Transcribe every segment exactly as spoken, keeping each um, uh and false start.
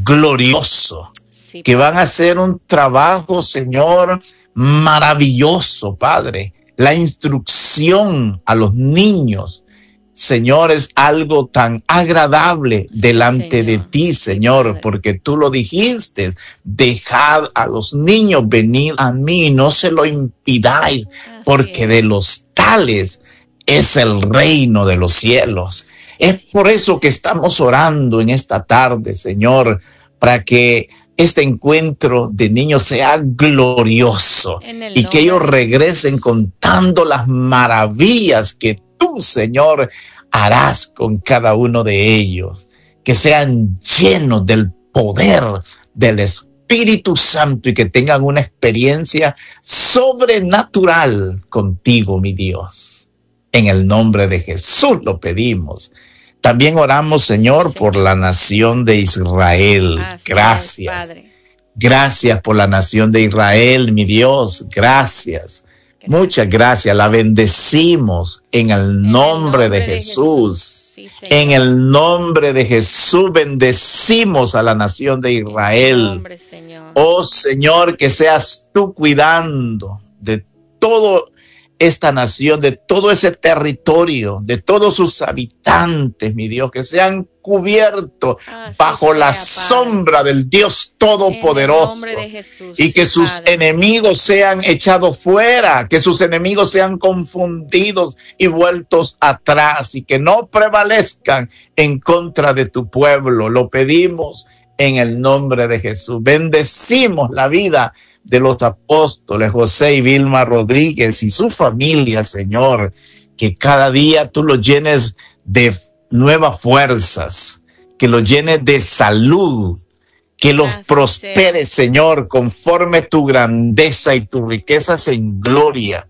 glorioso, Sí, que van a Padre. hacer un trabajo, Señor, maravilloso, Padre. La instrucción a los niños, Señor, es algo tan agradable Sí, delante de Señor. ti, Sí, Señor, Padre. porque tú lo dijiste, dejad a los niños venir a mí, no se lo impidáis, Así porque de es. los tales es el reino de los cielos. Es Sí, por eso Padre. que estamos orando en esta tarde, Señor, para que este encuentro de niños sea glorioso En el y que nombre ellos de regresen Jesús. contando las maravillas que tú, Señor, harás con cada uno de ellos, que sean llenos del poder del Espíritu Santo y que tengan una experiencia sobrenatural contigo, mi Dios. En el nombre de Jesús lo pedimos. También oramos, Sí, Señor, por la Señor. nación de Israel. Así es, Gracias. Padre. Gracias por la nación de Israel, mi Dios. Gracias. Muchas Gracias. gracias. La bendecimos en el En el nombre de nombre de Jesús. Jesús. Sí, En Señor. el nombre de Jesús bendecimos a la nación de En tu Israel. nombre, Señor. Oh Señor, que seas tú cuidando de todo esta nación, de todo ese territorio, de todos sus habitantes, mi Dios, que sean cubiertos Así bajo la sea, Padre. sombra del Dios En el Todopoderoso. nombre de Jesús. Y que Sí, sus Padre. enemigos sean echados fuera, que sus enemigos sean confundidos y vueltos atrás y que no prevalezcan en contra de tu pueblo. Lo pedimos en el nombre de Jesús. Bendecimos la vida de los apóstoles José y Vilma Rodríguez y su familia, Señor, que cada día tú los llenes de nuevas fuerzas, que los llenes de salud, que los Así prosperes, sea. Señor, conforme tu grandeza y tus riquezas en gloria.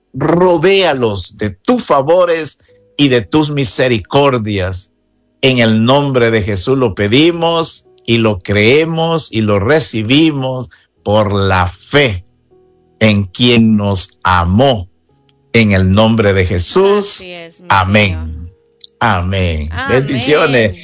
Rodéalos de tus favores y de tus misericordias. En el nombre de Jesús lo pedimos y lo creemos y lo recibimos por la fe en quien nos amó. En el nombre de Jesús. Así es, mi Amén. Señor. Amén. Amén. Bendiciones.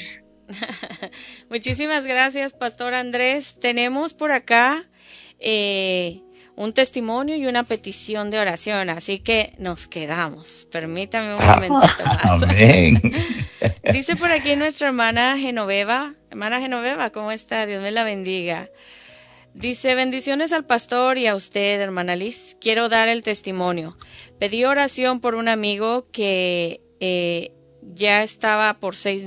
Muchísimas gracias, Pastor Andrés. Tenemos por acá eh, un testimonio y una petición de oración, así que nos quedamos. Permítame un momentito más. Amén. Dice por aquí nuestra hermana Genoveva. Hermana Genoveva, ¿cómo está? Dios me la bendiga. Dice, bendiciones al pastor y a usted, hermana Liz. Quiero dar el testimonio. Pedí oración por un amigo que eh, ya estaba por seis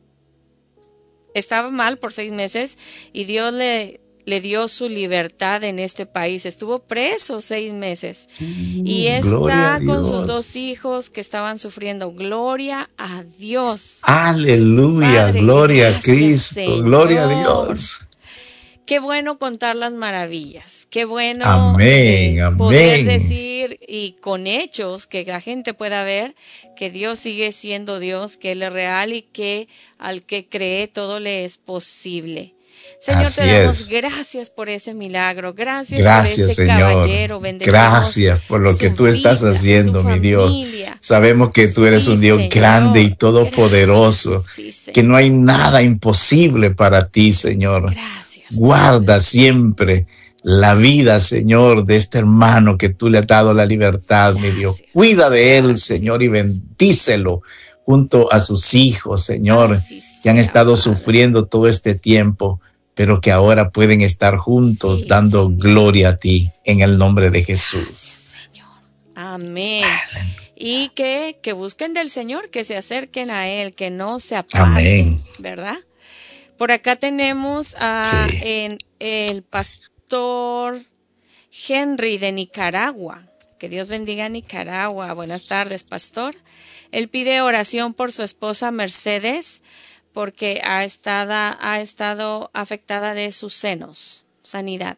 estaba mal por seis meses y Dios le, le dio su libertad en este país. Estuvo preso seis meses y Gloria a está con Dios. sus dos hijos que estaban sufriendo. Gloria a Dios. Aleluya, Padre, gloria a gracias, Cristo, Señor. gloria a Dios. Qué bueno contar las maravillas, qué bueno Amén, eh, poder amén. decir y con hechos que la gente pueda ver que Dios sigue siendo Dios, que Él es real y que al que cree todo le es posible. Señor, Así te damos es. gracias por ese milagro, gracias, Gracias, por ese Señor. caballero, bendecimos Gracias por lo que su tú estás vida, haciendo, su mi Dios. familia. Sabemos que tú eres Sí, un Dios Señor. grande y todopoderoso, Gracias. Sí, Señor. que no hay nada imposible para ti, Señor. Gracias. Guarda siempre la vida, Señor, de este hermano que tú le has dado la libertad, mi Dios. Gracias. Cuida de él, Gracias. Señor, y bendícelo junto a sus hijos, Señor, Así que han sea, estado Padre. sufriendo todo este tiempo, pero que ahora pueden estar juntos Sí, dando Señor. gloria a ti en el nombre de Jesús. Gracias, Señor. Amén. Y que, que busquen del Señor, que se acerquen a Él, que no se aparten, Amén. ¿verdad? Por acá tenemos a Sí. en, el pastor Henry de Nicaragua. Que Dios bendiga a Nicaragua. Buenas tardes, pastor. Él pide oración por su esposa Mercedes, porque ha estado, ha estado afectada de sus senos. Sanidad.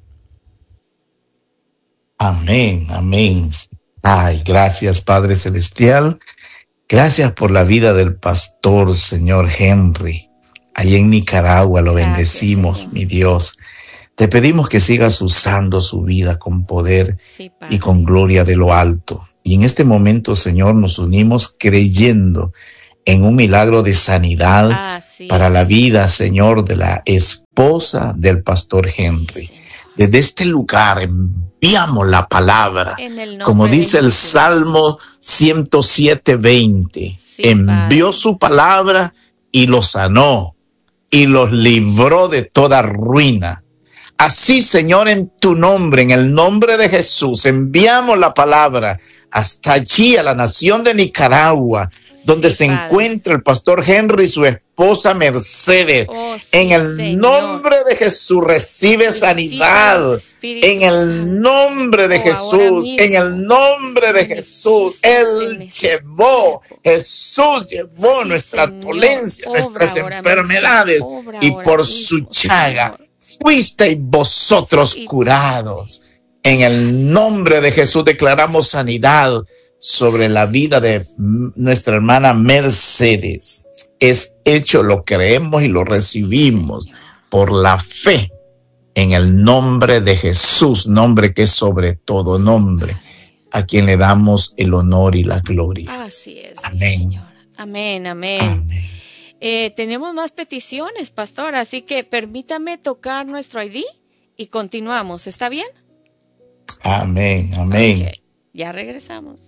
Amén, amén. Ay, gracias, Padre Celestial. Gracias por la vida del pastor, Señor Henry. Ahí en Nicaragua lo Gracias, bendecimos, Señor. mi Dios. Te pedimos que sigas usando su vida con poder Sí, Padre. y con gloria de lo alto. Y en este momento, Señor, nos unimos creyendo en un milagro de sanidad Así para la es. vida, Señor, de la esposa del pastor Henry. Sí, Señor. Desde este lugar enviamos la palabra, En el nombre como de dice el Jesús. Salmo ciento siete, veinte. Sí, Envió Padre. su palabra y los sanó y los libró de toda ruina. Así, Señor, en tu nombre, en el nombre de Jesús, enviamos la palabra hasta allí, a la nación de Nicaragua, donde Sí, se Padre. encuentra el pastor Henry y su esposa Mercedes. Oh, sí, En el Señor. nombre de Jesús recibe Visítalos, sanidad. Espíritu En el Santo. nombre de Oh, ahora Jesús, en el mismo. nombre de Jesús, Manifiéstate Él en este llevó, cuerpo. Jesús llevó Sí, nuestras Señor. dolencias, Obra nuestras ahora mismo. enfermedades, Obra y ahora por su mismo, llaga Señor. fuisteis vosotros Sí, curados. En el gracias. nombre de Jesús declaramos sanidad sobre la vida de m- nuestra hermana Mercedes. Es hecho, lo creemos y lo Sí, recibimos Señor. por la fe en el nombre de Jesús, nombre que es sobre todo Sí, nombre, Padre. a quien le damos el honor y la gloria. Así es, mi Amén. Señor. Amén, amén. Amén. Eh, tenemos más peticiones, pastor, así que permítame tocar nuestro I D y continuamos. ¿Está bien? Amén. Amén. Ok, ya regresamos.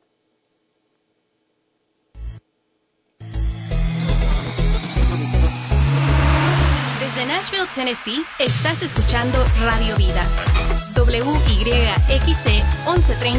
Desde Nashville, Tennessee, estás escuchando Radio Vida. W Y X C once treinta